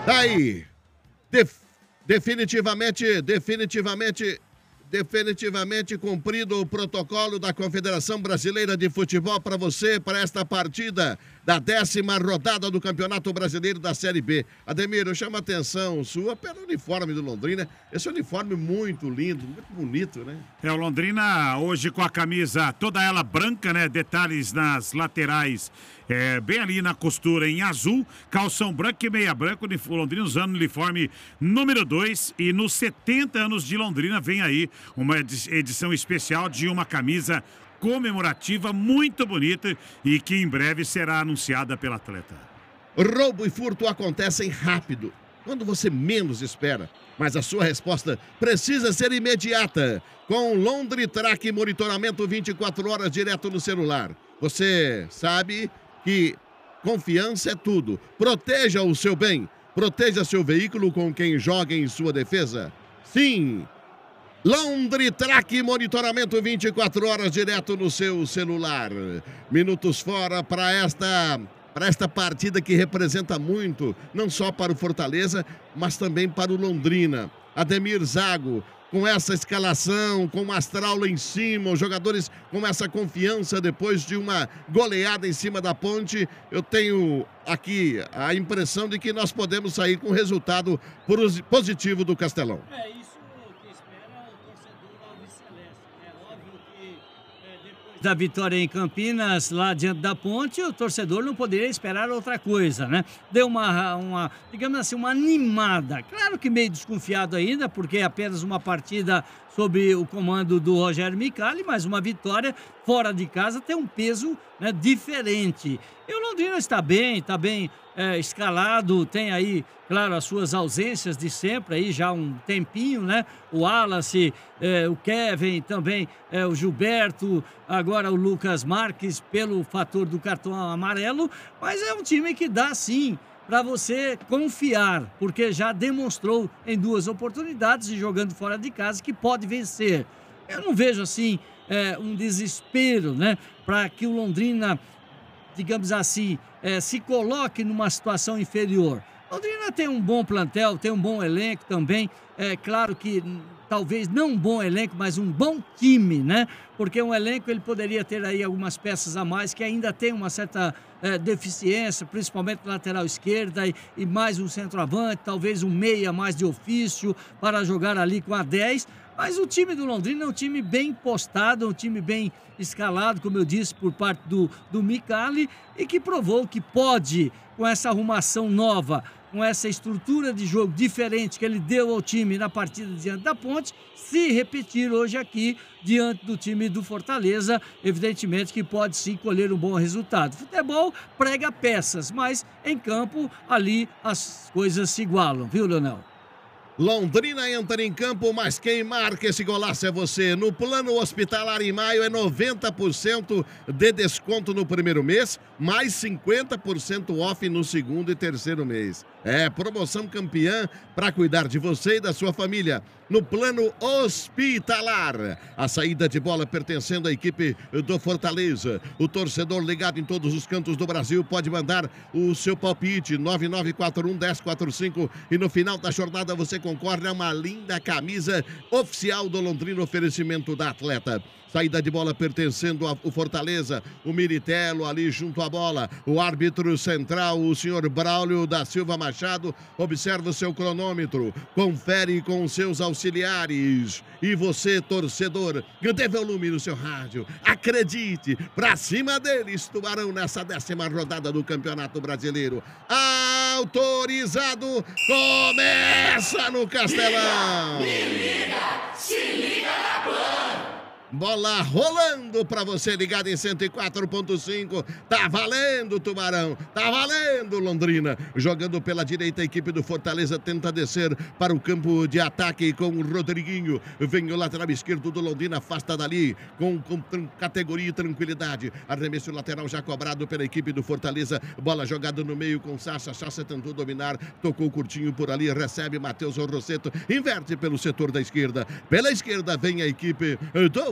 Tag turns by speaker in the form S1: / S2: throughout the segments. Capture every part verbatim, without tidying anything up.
S1: Aí, def, definitivamente, definitivamente, definitivamente cumprido o protocolo da Confederação Brasileira de Futebol para você, para esta partida da décima rodada do Campeonato Brasileiro da Série B. Ademir, eu chamo a atenção sua pelo uniforme do Londrina. Esse uniforme muito lindo, muito bonito, né?
S2: É, o Londrina hoje com a camisa toda ela branca, né? Detalhes nas laterais, é, bem ali na costura em azul, calção branco e meia branca. O Londrina usando o uniforme número dois. E nos setenta anos de Londrina vem aí uma edição especial de uma camisa comemorativa muito bonita e que em breve será anunciada pela atleta.
S1: Roubo e furto acontecem rápido, quando você menos espera, mas a sua resposta precisa ser imediata. Com Londritrack monitoramento vinte e quatro horas direto no celular. Você sabe que confiança é tudo. Proteja o seu bem, proteja seu veículo com quem joga em sua defesa. Sim! Londritrack monitoramento vinte e quatro horas direto no seu celular. Minutos fora para esta, para esta partida que representa muito, não só para o Fortaleza, mas também para o Londrina. Ademir Zago, com essa escalação, com o astral lá em cima, os jogadores com essa confiança depois de uma goleada em cima da Ponte, eu tenho aqui a impressão de que nós podemos sair com resultado positivo do Castelão.
S3: É isso. Da vitória em Campinas, lá diante da Ponte, o torcedor não poderia esperar outra coisa, né? Deu uma, uma, digamos assim, uma animada. Claro que meio desconfiado ainda, porque é apenas uma partida sob o comando do Rogério Micali, mas uma vitória fora de casa tem um peso, né, diferente. E o Londrina está bem, está bem é, escalado, tem aí, claro, as suas ausências de sempre, aí já há um tempinho, né? O Wallace, é, o Kevin, também é, o Gilberto, agora o Lucas Marques, pelo fator do cartão amarelo, mas é um time que dá, sim, para você confiar, porque já demonstrou em duas oportunidades e jogando fora de casa que pode vencer. Eu não vejo, assim, é, um desespero, né, para que o Londrina, digamos assim, é, se coloque numa situação inferior. Londrina tem um bom plantel, tem um bom elenco também. É claro que talvez não um bom elenco, mas um bom time, né? Porque um elenco ele poderia ter aí algumas peças a mais que ainda tem uma certa é, deficiência, principalmente na lateral esquerda e, e mais um centroavante, talvez um meia mais de ofício para jogar ali com a dez. Mas o time do Londrina é um time bem postado, um time bem escalado, como eu disse, por parte do, do Micali, e que provou que pode, com essa arrumação nova, com essa estrutura de jogo diferente que ele deu ao time na partida diante da Ponte, se repetir hoje aqui diante do time do Fortaleza, evidentemente que pode sim colher um bom resultado. Futebol prega peças, mas em campo ali as coisas se igualam, viu, Leonel?
S1: Londrina entra em campo, mas quem marca esse golaço é você. No plano hospitalar em maio é noventa por cento de desconto no primeiro mês, mais cinquenta por cento off no segundo e terceiro mês. É promoção campeã para cuidar de você e da sua família. No plano hospitalar, a saída de bola pertencendo à equipe do Fortaleza. O torcedor ligado em todos os cantos do Brasil pode mandar o seu palpite nove nove quatro um, um zero quatro cinco e no final da jornada você concorre a uma linda camisa oficial do Londrina, oferecimento da atleta. Saída de bola pertencendo ao Fortaleza, o Miritello ali junto à bola, o árbitro central, o senhor Braulio da Silva Machado, observa o seu cronômetro, confere com os seus auxiliares. E você, torcedor, dê volume no seu rádio, acredite, pra cima deles, Tubarão, nessa décima rodada do Campeonato Brasileiro. Autorizado, começa no Castelão!
S4: Me liga, se liga na Pan!
S1: Bola rolando para você ligado em cento e quatro ponto cinco. Tá valendo, Tubarão. Tá valendo, Londrina. Jogando pela direita, a equipe do Fortaleza tenta descer para o campo de ataque com o Rodriguinho. Vem o lateral esquerdo do Londrina, afasta dali com, com categoria e tranquilidade. Arremesso lateral já cobrado pela equipe do Fortaleza. Bola jogada no meio com Sacha. Sacha tentou dominar, tocou curtinho por ali, recebe Matheus Rosseto, inverte pelo setor da esquerda. Pela esquerda vem a equipe do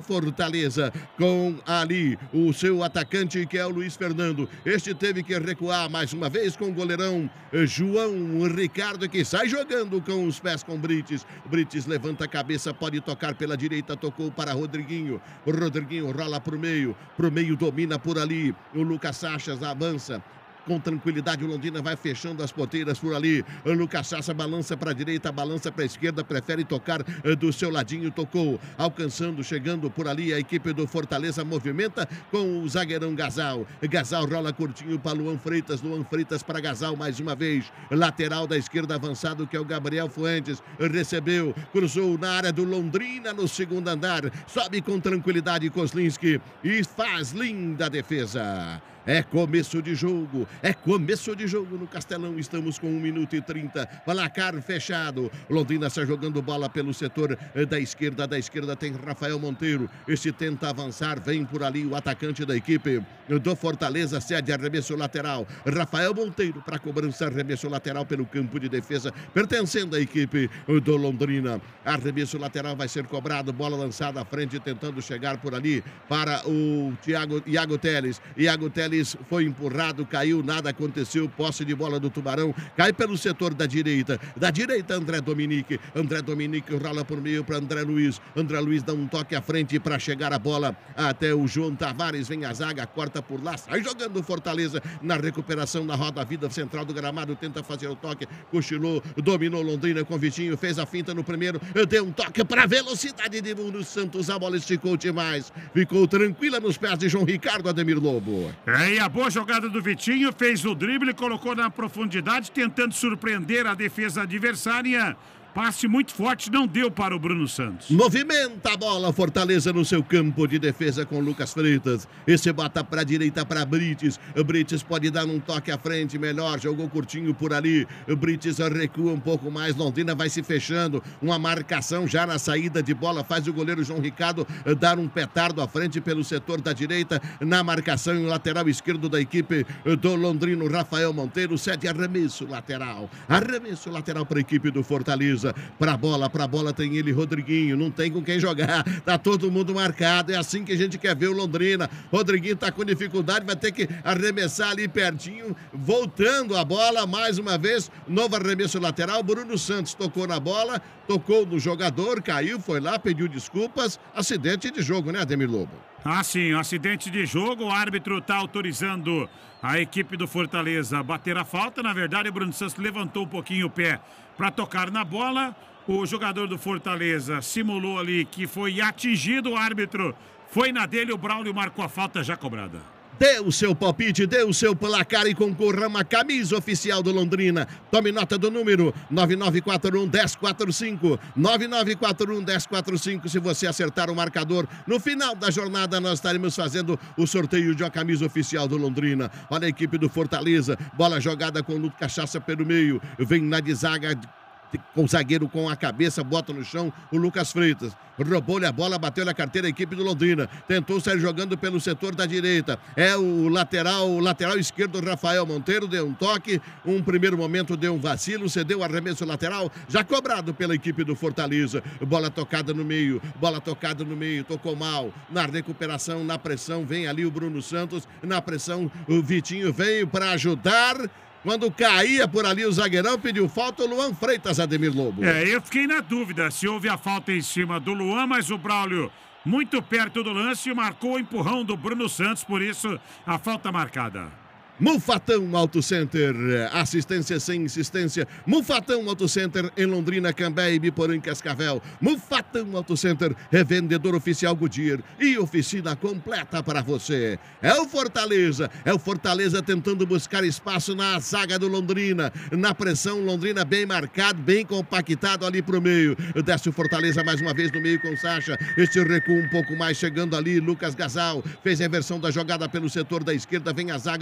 S1: Fortaleza, com ali o seu atacante, que é o Luiz Fernando. Este teve que recuar mais uma vez com o goleirão João Ricardo, que sai jogando com os pés com Brites. Brites levanta a cabeça, pode tocar pela direita, tocou para Rodriguinho. O Rodriguinho rola pro meio, pro meio domina por ali. O Lucas Sachas avança. Com tranquilidade, o Londrina vai fechando as porteiras por ali. O Lucas Sassa balança para a direita, balança para a esquerda, prefere tocar do seu ladinho, tocou, alcançando, chegando por ali. A equipe do Fortaleza movimenta com o zagueirão Gasal. Gasal rola curtinho para Luan Freitas, Luan Freitas para Gasal mais uma vez. Lateral da esquerda avançado, que é o Gabriel Fuentes. Recebeu, cruzou na área do Londrina no segundo andar. Sobe com tranquilidade Kozlinski e faz linda defesa. É começo de jogo, é começo de jogo no Castelão. Estamos com um minuto e trinta, placar fechado. Londrina está jogando bola pelo setor da esquerda. Da esquerda tem Rafael Monteiro. Este tenta avançar, vem por ali o atacante da equipe do Fortaleza, cede arremesso lateral. Rafael Monteiro para cobrança, arremesso lateral pelo campo de defesa, pertencendo à equipe do Londrina. Arremesso lateral vai ser cobrado, bola lançada à frente, tentando chegar por ali para o Thiago, Iago Teles. Iago Teles foi empurrado, caiu, nada aconteceu. Posse de bola do Tubarão, cai pelo setor da direita. Da direita, André Dominique. André Dominique rola por meio para André Luiz. André Luiz dá um toque à frente para chegar a bola até o João Tavares. Vem a zaga, corta por lá, sai jogando Fortaleza na recuperação na roda vida central do gramado. Tenta fazer o toque, cochilou, dominou Londrina com Vitinho, fez a finta no primeiro, deu um toque para a velocidade de Bruno Santos. A bola esticou demais, ficou tranquila nos pés de João Ricardo Ademir Lobo.
S2: É, e a boa jogada do Vitinho, fez o drible, colocou na profundidade, tentando surpreender a defesa adversária. Passe muito forte, não deu para o Bruno Santos.
S1: Movimenta a bola, Fortaleza no seu campo de defesa com Lucas Freitas. Esse bota para a direita para Brites. Brites pode dar um toque à frente, melhor, jogou curtinho por ali. Brites recua um pouco mais, Londrina vai se fechando. Uma marcação já na saída de bola, faz o goleiro João Ricardo dar um petardo à frente pelo setor da direita. Na marcação em lateral esquerdo da equipe do Londrino, Rafael Monteiro cede arremesso lateral. Arremesso lateral para a equipe do Fortaleza. Pra bola, pra bola tem ele, Rodriguinho, não tem com quem jogar, tá todo mundo marcado, é assim que a gente quer ver o Londrina. Rodriguinho tá com dificuldade, vai ter que arremessar ali pertinho, voltando a bola, mais uma vez, novo arremesso lateral. Bruno Santos tocou na bola, tocou no jogador, caiu, foi lá, pediu desculpas, acidente de jogo, né, Ademir Lobo?
S2: Ah, sim, acidente de jogo, o árbitro tá autorizando a equipe do Fortaleza a bater a falta. Na verdade, o Bruno Santos levantou um pouquinho o pé para tocar na bola. O jogador do Fortaleza simulou ali que foi atingido, o árbitro foi na dele, o Braulio marcou a falta já cobrada.
S1: Dê o seu palpite, dê o seu placar e concorra a uma camisa oficial do Londrina. Tome nota do número nove nove quatro um, um zero quatro cinco. nove nove quatro um, um zero quatro cinco. Se você acertar o marcador, no final da jornada nós estaremos fazendo o sorteio de uma camisa oficial do Londrina. Olha a equipe do Fortaleza. Bola jogada com o Luto Cachaça pelo meio. Vem na de zaga com o zagueiro com a cabeça, bota no chão o Lucas Freitas. Roubou-lhe a bola, bateu na carteira a equipe do Londrina. Tentou sair jogando pelo setor da direita. É o lateral, o lateral esquerdo, Rafael Monteiro, deu um toque. Um primeiro momento deu um vacilo, cedeu o arremesso lateral, já cobrado pela equipe do Fortaleza. Bola tocada no meio, bola tocada no meio, tocou mal. Na recuperação, na pressão, vem ali o Bruno Santos. Na pressão, o Vitinho veio para ajudar. Quando caía por ali o zagueirão, pediu falta o Luan Freitas, Ademir Lobo.
S2: É, eu fiquei na dúvida se houve a falta em cima do Luan, mas o Braulio muito perto do lance marcou o empurrão do Bruno Santos, por isso a falta marcada.
S1: Mufatão Auto Center, assistência sem insistência. Mufatão Auto Center em Londrina, Cambé e Biporã em Cascavel. Mufatão Auto Center, revendedor oficial Goodyear e oficina completa para você. É o Fortaleza, é o Fortaleza tentando buscar espaço na zaga do Londrina. Na pressão, Londrina bem marcado, bem compactado ali pro meio. Desce o Fortaleza mais uma vez no meio com Sacha. Este recua um pouco mais, chegando ali Lucas Gasal. Fez a inversão da jogada pelo setor da esquerda, vem a zaga do Londrina.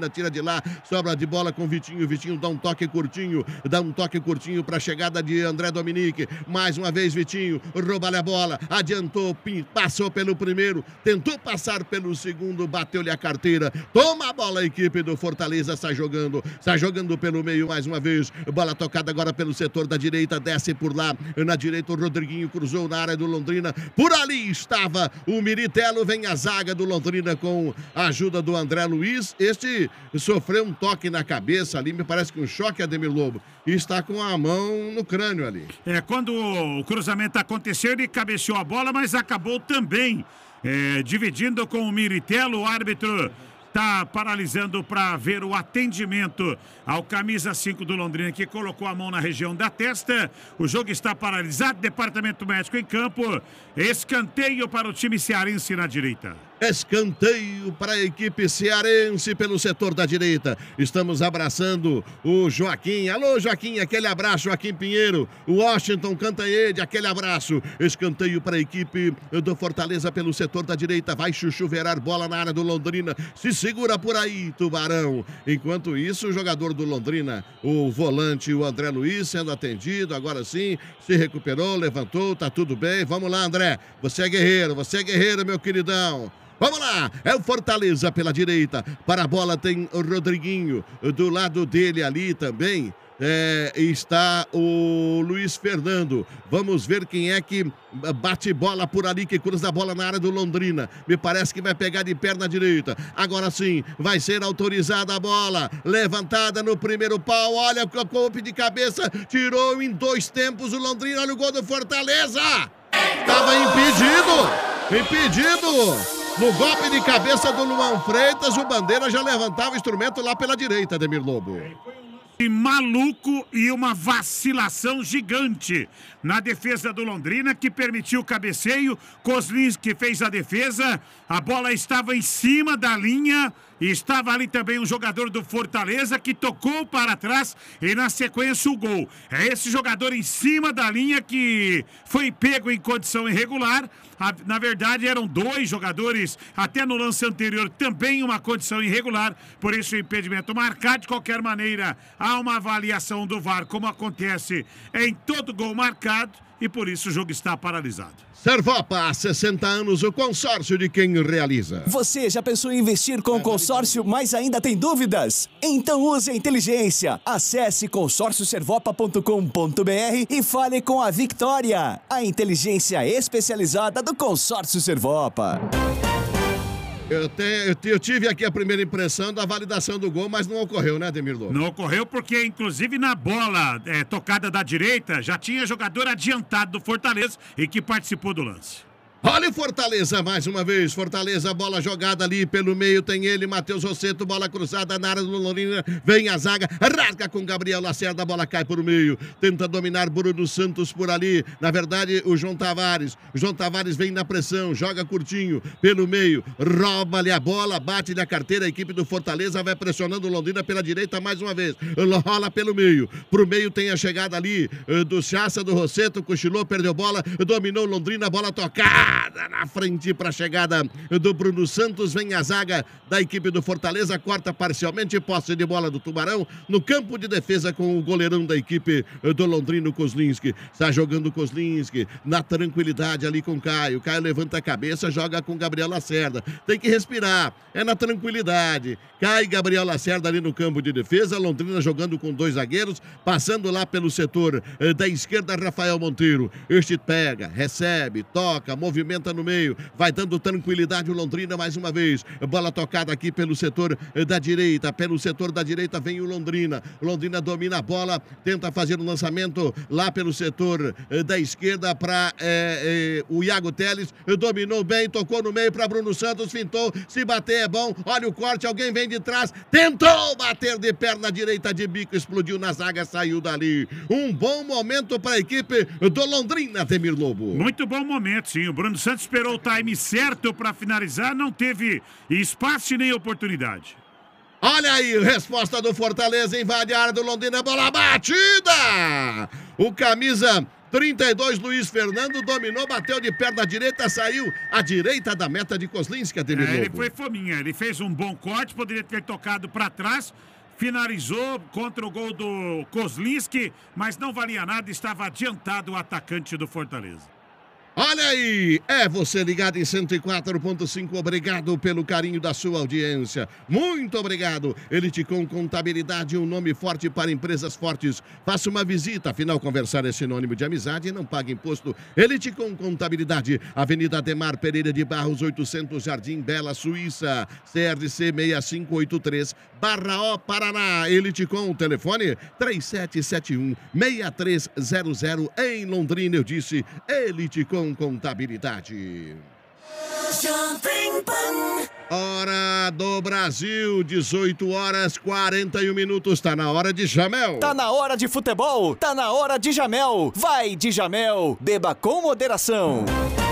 S1: Londrina tira de lá, sobra de bola com o Vitinho. Vitinho dá um toque curtinho, dá um toque curtinho para a chegada de André Dominique. Mais uma vez Vitinho, rouba-lhe a bola, adiantou, passou pelo primeiro, tentou passar pelo segundo, bateu-lhe a carteira. Toma a bola a equipe do Fortaleza, sai jogando, sai jogando pelo meio mais uma vez. Bola tocada agora pelo setor da direita, desce por lá, na direita o Rodriguinho cruzou na área do Londrina. Por ali estava o Miritelo, vem a zaga do Londrina com a ajuda do André Luiz. Este sofreu um toque na cabeça ali, me parece que um choque, Ademir Lobo, e está com a mão no crânio ali.
S2: É, quando o cruzamento aconteceu, ele cabeceou a bola, mas acabou também é, dividindo com o Miritelo. O árbitro está paralisando para ver o atendimento ao camisa cinco do Londrina, que colocou a mão na região da testa. O jogo está paralisado, departamento médico em campo. Escanteio para o time cearense na direita.
S1: Escanteio para a equipe cearense pelo setor da direita. Estamos abraçando o Joaquim. Alô, Joaquim, aquele abraço, Joaquim Pinheiro. O Washington Cantanhede, aquele abraço. Escanteio para a equipe do Fortaleza pelo setor da direita. Vai chuchuverar bola na área do Londrina. Se segura por aí, Tubarão. Enquanto isso, o jogador do Londrina, o volante, o André Luiz, sendo atendido. Agora sim, se recuperou, levantou, tá tudo bem. Vamos lá, André. Você é guerreiro, você é guerreiro, meu queridão. Vamos lá, é o Fortaleza pela direita. Para a bola tem o Rodriguinho. Do lado dele ali também é, está o Luiz Fernando. Vamos ver quem é que bate bola por ali, que cruza a bola na área do Londrina. Me parece que vai pegar de perna direita. Agora sim, vai ser autorizada a bola. Levantada no primeiro pau. Olha o golpe de cabeça. Tirou em dois tempos o Londrina. Olha o gol do Fortaleza. Estava impedido. Impedido. No golpe de cabeça do Luan Freitas, o Bandeira já levantava o instrumento lá pela direita, Ademir Lobo.
S2: Maluco e uma vacilação gigante na defesa do Londrina, que permitiu o cabeceio. Kozlinski fez a defesa, a bola estava em cima da linha e estava ali também um jogador do Fortaleza que tocou para trás e na sequência o gol. É esse jogador em cima da linha que foi pego em condição irregular. Na verdade eram dois jogadores, até no lance anterior também uma condição irregular, por isso o impedimento marcado. De qualquer maneira, há uma avaliação do V A R, como acontece em todo gol marcado, e por isso o jogo está paralisado.
S1: Servopa, há sessenta anos, o consórcio de quem realiza.
S5: Você já pensou em investir com o consórcio, mas ainda tem dúvidas? Então use a inteligência. Acesse consórcio servopa ponto com ponto br e fale com a Victoria, a inteligência especializada do consórcio Servopa.
S1: Eu, te, eu, eu tive aqui a primeira impressão da validação do gol, mas não ocorreu, né, Ademir Lobo?
S2: Não ocorreu porque, inclusive, na bola é, tocada da direita, já tinha jogador adiantado do Fortaleza e que participou do lance.
S1: Olha o Fortaleza mais uma vez. Fortaleza, bola jogada ali pelo meio. Tem ele, Matheus Rosseto, bola cruzada na área do Londrina. Vem a zaga, rasga com Gabriel Lacerda. A bola cai por meio. Tenta dominar Bruno Santos por ali. Na verdade, o João Tavares. O João Tavares vem na pressão, joga curtinho pelo meio. Rouba-lhe a bola, bate-lhe a carteira. A equipe do Fortaleza vai pressionando o Londrina pela direita mais uma vez. Rola pelo meio. Pro meio tem a chegada ali do Chassa, do Rosseto. Cochilou, perdeu bola. Dominou Londrina, bola tocada na frente para a chegada do Bruno Santos. Vem a zaga da equipe do Fortaleza, corta parcialmente, posse de bola do Tubarão no campo de defesa com o goleirão da equipe do Londrino, Kozlinski. Está jogando Kozlinski na tranquilidade ali com Caio. Caio levanta a cabeça, joga com Gabriel Lacerda. Tem que respirar, é na tranquilidade. Cai Gabriel Lacerda ali no campo de defesa. Londrina jogando com dois zagueiros, passando lá pelo setor da esquerda, Rafael Monteiro. Este pega, recebe, toca, movimenta no meio, vai dando tranquilidade o Londrina mais uma vez. Bola tocada aqui pelo setor da direita, pelo setor da direita vem o Londrina. Londrina domina a bola, tenta fazer o lançamento lá pelo setor da esquerda para é, é, o Iago Teles. Dominou bem, tocou no meio para Bruno Santos, fintou, se bater é bom. Olha o corte, alguém vem de trás, tentou bater de perna direita, de bico, explodiu na zaga, saiu dali. Um bom momento para a equipe do Londrina, Ademir Lobo.
S2: Muito bom momento, sim. O Bruno Santos esperou o time certo para finalizar, não teve espaço e nem oportunidade.
S1: Olha aí, resposta do Fortaleza, invade a área do Londrina, bola batida! O camisa trinta e dois, Luiz Fernando dominou, bateu de perna direita, saiu à direita da meta de Kozlinski, Ademir
S2: É, ele
S1: Lobo.
S2: foi fominha, ele fez um bom corte, poderia ter tocado para trás, finalizou contra o gol do Kozlinski, mas não valia nada, estava adiantado o atacante do Fortaleza.
S1: Olha aí, é você ligado em cento e quatro ponto cinco, obrigado pelo carinho da sua audiência, muito obrigado. Eliticom Contabilidade, um nome forte para empresas fortes. Faça uma visita, afinal conversar é sinônimo de amizade e não paga imposto. Eliticom Contabilidade, Avenida Ademar Pereira de Barros, oitocentos, Jardim Bela, Suíça, C R C seis cinco oito três, Barra O, Paraná. Eliticom, telefone três sete sete um, seis três zero zero, em Londrina, eu disse Eliticom Contabilidade. Hora do Brasil, dezoito horas quarenta e um minutos. Tá na hora de Jamel.
S5: Tá na hora de futebol, tá na hora de Jamel. Vai de Jamel, beba com moderação.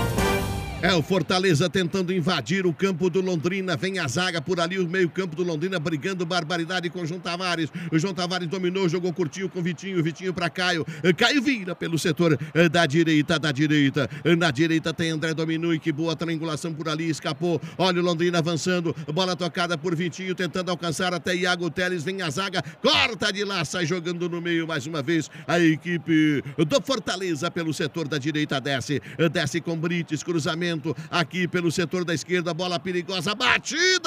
S1: É o Fortaleza tentando invadir o campo do Londrina. Vem a zaga por ali, o meio-campo do Londrina brigando barbaridade com o João Tavares. O João Tavares dominou, jogou curtinho com o Vitinho. Vitinho para Caio. Caio vira pelo setor da direita, da direita. Na direita tem André Dominui, que boa triangulação por ali, escapou. Olha o Londrina avançando. Bola tocada por Vitinho, tentando alcançar até Iago Teles. Vem a zaga, corta de lá, sai jogando no meio mais uma vez. A equipe do Fortaleza pelo setor da direita desce. Desce com Brites, cruzamento aqui pelo setor da esquerda, bola perigosa, batida!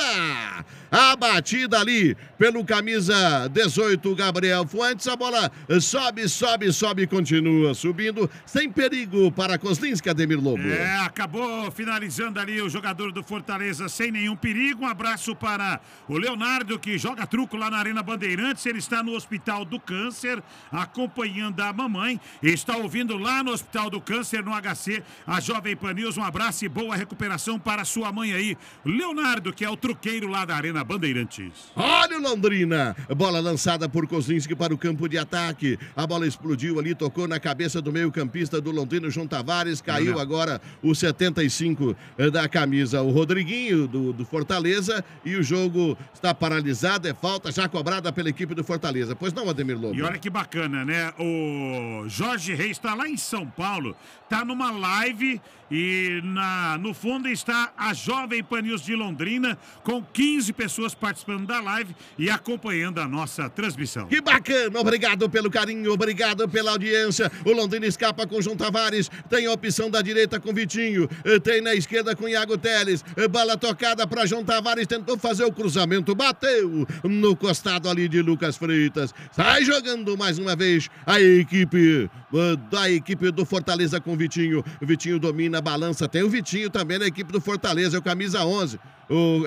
S1: A batida ali pelo camisa dezoito, Gabriel Fuentes, a bola sobe, sobe, sobe, continua subindo, sem perigo para Kozlinski, Ademir Lobo.
S2: É, acabou finalizando ali o jogador do Fortaleza sem nenhum perigo. Um abraço para o Leonardo, que joga truco lá na Arena Bandeirantes. Ele está no Hospital do Câncer, acompanhando a mamãe. Está ouvindo lá no Hospital do Câncer, no H C, a Jovem Pan News. Um abraço e boa recuperação para sua mãe aí, Leonardo, que é o truqueiro lá da Arena Bandeirantes.
S1: Olha o Londrina, bola lançada por Kozlinski para o campo de ataque, a bola explodiu ali, tocou na cabeça do meio campista do Londrina, João Tavares, caiu agora o setenta e cinco da camisa, o Rodriguinho do, do Fortaleza, e o jogo está paralisado, é falta já cobrada pela equipe do Fortaleza, pois não, Ademir Lobo?
S2: E olha que bacana, né? O Jorge Reis está lá em São Paulo, está numa live e na, no fundo está a Jovem Pan News de Londrina com quinze pessoas participando da live e acompanhando a nossa transmissão.
S1: Que bacana, obrigado pelo carinho, obrigado pela audiência. O Londrina escapa com João Tavares, tem a opção da direita com Vitinho, tem na esquerda com Iago Teles, bola tocada para João Tavares, tentou fazer o cruzamento, bateu no costado ali de Lucas Freitas, sai jogando mais uma vez a equipe da equipe do Fortaleza com Vitinho. O Vitinho domina, balança, tem o Vitinho também na equipe do Fortaleza, é o camisa onze. O,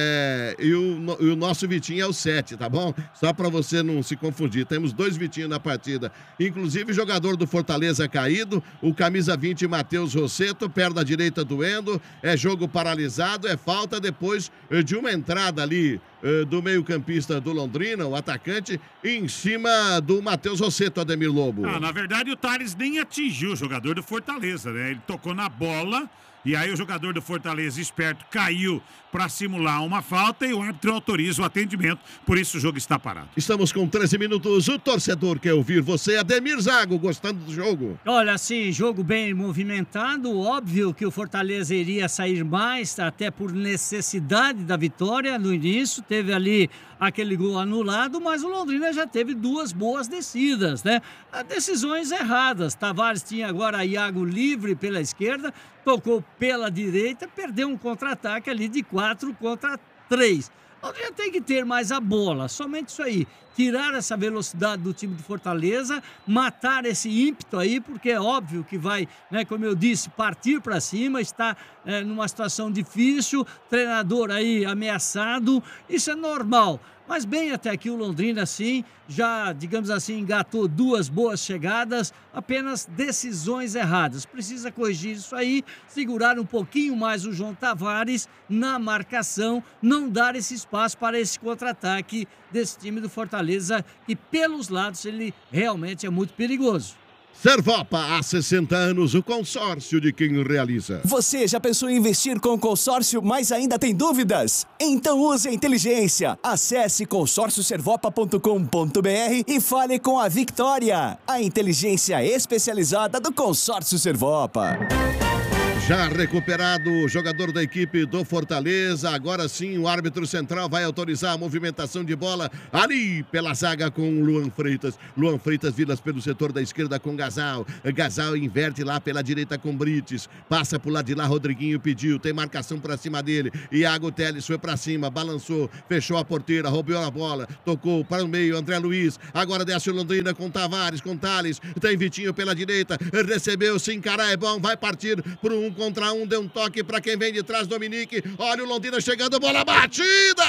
S1: é, e, o, e o nosso Vitinho é o sete, tá bom? Só para você não se confundir. Temos dois Vitinhos na partida. Inclusive, o jogador do Fortaleza caído, o camisa vinte, Matheus Rosseto, perna direita doendo. É jogo paralisado, é falta depois de uma entrada ali do meio-campista do Londrina, o atacante, em cima do Matheus Rosseto, Ademir Lobo.
S2: Ah, na verdade, o Thales nem atingiu o jogador do Fortaleza, né? Ele tocou na bola. E aí o jogador do Fortaleza, esperto, caiu para simular uma falta e o árbitro autoriza o atendimento, por isso o jogo está parado.
S1: Estamos com treze minutos, o torcedor quer ouvir você, Ademir Zago, gostando do jogo?
S3: Olha, sim, jogo bem movimentado, óbvio que o Fortaleza iria sair mais, até por necessidade da vitória no início, teve ali aquele gol anulado, mas o Londrina já teve duas boas descidas, né? Decisões erradas, Tavares tinha agora Iago livre pela esquerda, tocou pela direita, perdeu um contra-ataque ali de quatro contra três. O Londrina tem que ter mais a bola, somente isso aí. Tirar essa velocidade do time do Fortaleza, matar esse ímpeto aí, porque é óbvio que vai, né, como eu disse, partir para cima, está é, numa situação difícil, treinador aí ameaçado, isso é normal. Mas bem até aqui o Londrina, sim, já, digamos assim, engatou duas boas chegadas, apenas decisões erradas. Precisa corrigir isso aí, segurar um pouquinho mais o João Tavares na marcação, não dar esse espaço para esse contra-ataque desse time do Fortaleza, que pelos lados ele realmente é muito perigoso.
S1: Servopa, há sessenta anos, o consórcio de quem realiza.
S5: Você já pensou em investir com o consórcio, mas ainda tem dúvidas? Então use a inteligência. Acesse consórcio servopa ponto com ponto br e fale com a Victoria, a inteligência especializada do consórcio Servopa.
S1: Já recuperado o jogador da equipe do Fortaleza, agora sim o árbitro central vai autorizar a movimentação de bola ali pela zaga com o Luan Freitas. Luan Freitas Vilas pelo setor da esquerda com Gasal. Gasal inverte lá pela direita com Brites. Passa por lá de lá, Rodriguinho pediu, tem marcação pra cima dele. Iago Teles foi pra cima, balançou, fechou a porteira, roubou a bola, tocou para o meio, André Luiz. Agora desce o Londrina com Tavares, com Thales. Tem Vitinho pela direita, recebeu, se encarar é bom, vai partir por um contra um, deu um toque para quem vem de trás, Dominique, olha o Londrina chegando, bola batida!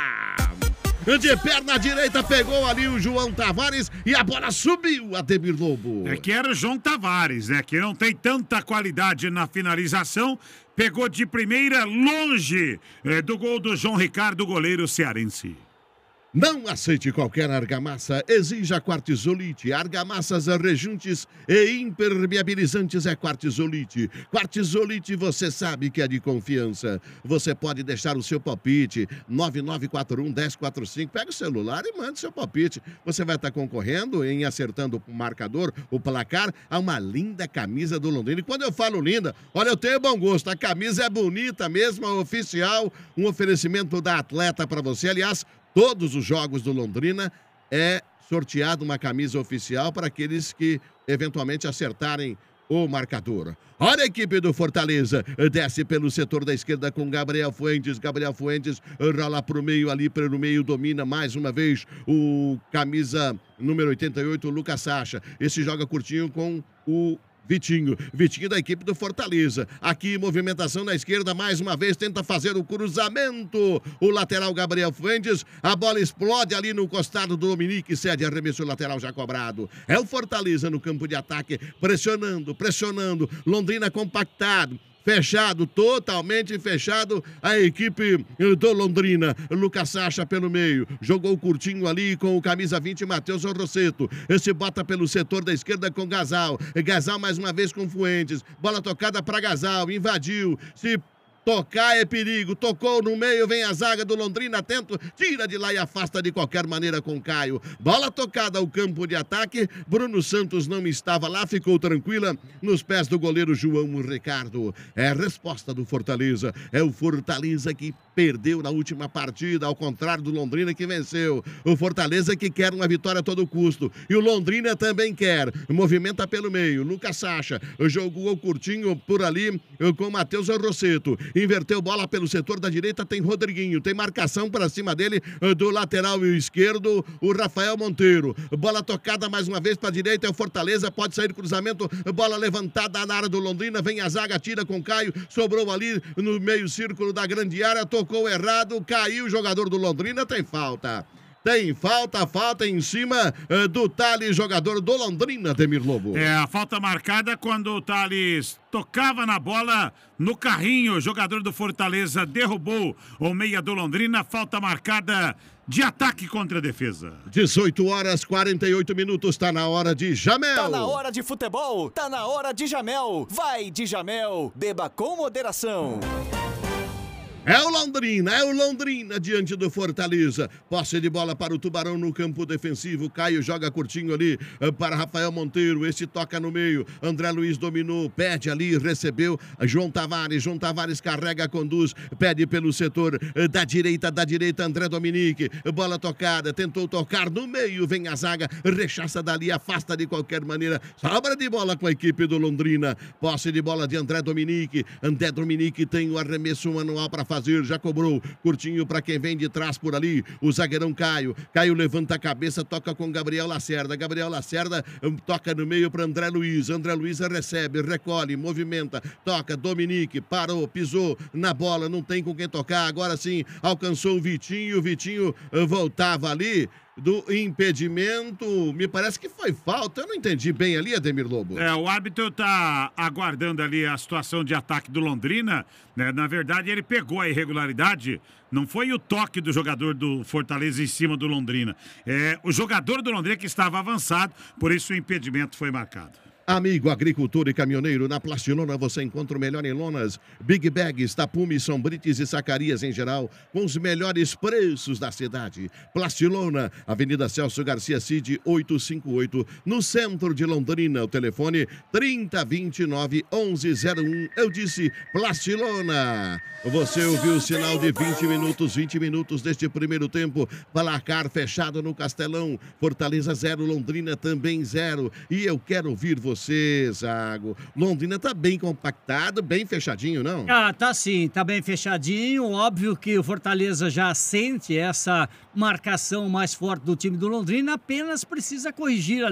S1: De perna direita, pegou ali o João Tavares e a bola subiu, Ademir Lobo.
S2: É que era o João Tavares, né, que não tem tanta qualidade na finalização, pegou de primeira longe é, do gol do João Ricardo, goleiro cearense.
S1: Não aceite qualquer argamassa, exija Quartzolite. Argamassas rejuntes e impermeabilizantes é Quartzolite. Quartzolite você sabe que é de confiança. Você pode deixar o seu palpite, nove nove quatro um, um zero quatro cinco. Pega o celular e manda seu palpite. Você vai estar concorrendo em acertando o marcador, o placar, a uma linda camisa do Londrina. E quando eu falo linda, olha, eu tenho bom gosto. A camisa é bonita mesmo, é oficial. Um oferecimento da Atleta para você. Aliás, todos os jogos do Londrina é sorteado uma camisa oficial para aqueles que eventualmente acertarem o marcador. Olha a equipe do Fortaleza, desce pelo setor da esquerda com Gabriel Fuentes, Gabriel Fuentes rola para o meio, ali pelo meio, domina mais uma vez o camisa número oitenta e oito, o Lucas Sacha. Esse joga curtinho com o Vitinho, Vitinho da equipe do Fortaleza. Aqui, movimentação na esquerda, mais uma vez, tenta fazer o cruzamento. O lateral Gabriel Fuentes, a bola explode ali no costado do Dominique, cede arremesso lateral já cobrado. É o Fortaleza no campo de ataque, pressionando, pressionando. Londrina compactado. Fechado, totalmente fechado, a equipe do Londrina. Lucas Sacha pelo meio, jogou curtinho ali com o camisa vinte, Matheus Rosseto. Esse bota pelo setor da esquerda com Gasal. Gasal mais uma vez com Fuentes. Bola tocada para Gasal, invadiu, se tocar é perigo, tocou no meio, vem a zaga do Londrina, atento, tira de lá e afasta de qualquer maneira com Caio. Bola tocada ao campo de ataque, Bruno Santos não estava lá, ficou tranquila nos pés do goleiro João Ricardo. É a resposta do Fortaleza, é o Fortaleza que perdeu na última partida, ao contrário do Londrina que venceu. O Fortaleza que quer uma vitória a todo custo, e o Londrina também quer. Movimenta pelo meio, Lucas Sacha jogou curtinho por ali com Matheus Rosseto. Inverteu bola pelo setor da direita, tem Rodriguinho, tem marcação para cima dele do lateral esquerdo, o Rafael Monteiro. Bola tocada mais uma vez para a direita, é o Fortaleza, pode sair cruzamento, bola levantada na área do Londrina, vem a zaga, tira com Caio, sobrou ali no meio círculo da grande área, tocou errado, caiu o jogador do Londrina, tem falta. Tem falta, falta em cima uh, do Thales, jogador do Londrina, Ademir Lobo.
S2: É, a falta marcada quando o Thales tocava na bola no carrinho. O jogador do Fortaleza derrubou o meia do Londrina. Falta marcada de ataque contra a defesa.
S1: dezoito horas, quarenta e oito minutos, tá na hora de Jamel.
S5: Tá na hora de futebol, tá na hora de Jamel. Vai de Jamel, beba com moderação.
S1: É o Londrina, é o Londrina diante do Fortaleza. Posse de bola para o Tubarão no campo defensivo. Caio joga curtinho ali para Rafael Monteiro. Esse toca no meio. André Luiz dominou, pede ali, recebeu. João Tavares, João Tavares carrega, conduz, pede pelo setor da direita, da direita, André Dominique. Bola tocada, tentou tocar no meio, vem a zaga, rechaça dali, afasta de qualquer maneira. Sobra de bola com a equipe do Londrina. Posse de bola de André Dominique. André Dominique tem o arremesso manual para fazer. Já cobrou, curtinho para quem vem de trás por ali, o zagueirão Caio, Caio levanta a cabeça, toca com Gabriel Lacerda, Gabriel Lacerda toca no meio para André Luiz, André Luiz recebe, recolhe, movimenta, toca, Dominique, parou, pisou na bola, não tem com quem tocar, agora sim, alcançou o Vitinho, o Vitinho voltava ali do impedimento, me parece que foi falta, eu não entendi bem ali, Ademir Lobo.
S2: É, o árbitro tá aguardando ali a situação de ataque do Londrina, né? Na verdade ele pegou a irregularidade, não foi o toque do jogador do Fortaleza em cima do Londrina, é o jogador do Londrina que estava avançado, por isso o impedimento foi marcado.
S1: Amigo agricultor e caminhoneiro, na Plastilona você encontra o melhor em lonas, Big Bags, tapumes, sombrites e sacarias em geral, com os melhores preços da cidade. Plastilona, Avenida Celso Garcia Cid, oitocentos e cinquenta e oito, no centro de Londrina. O telefone trinta, vinte e nove, onze zero um. Eu disse Plastilona. Você ouviu o sinal de vinte minutos, vinte minutos deste primeiro tempo. Placar fechado no Castelão. Fortaleza zero, Londrina também zero. E eu quero ouvir você, Zago. Londrina tá bem compactado, bem fechadinho, não?
S3: Ah, tá sim, tá bem fechadinho. Óbvio que o Fortaleza já sente essa marcação mais forte do time do Londrina, apenas precisa corrigir